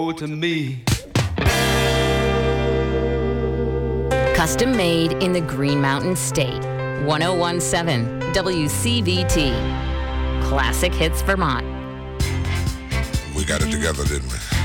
to me. Custom made in the Green Mountain State. 1017 WCVT. Classic Hits Vermont. We got it together, didn't we?